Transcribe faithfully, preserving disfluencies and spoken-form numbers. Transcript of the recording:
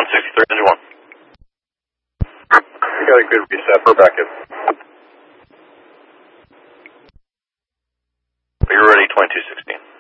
one sixty-three, engine one. We got a good reset. We're back in. You're ready, twenty-two sixteen.